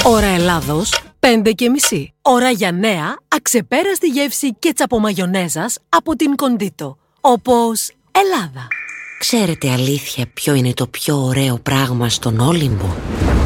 Ώρα Ελλάδος, 5:30. Ώρα για νέα, αξεπέραστη γεύση κέτσαπο μαγιονέζας από την Κοντίτο. Όπως Ελλάδα. Ξέρετε αλήθεια ποιο είναι το πιο ωραίο πράγμα στον Όλυμπο?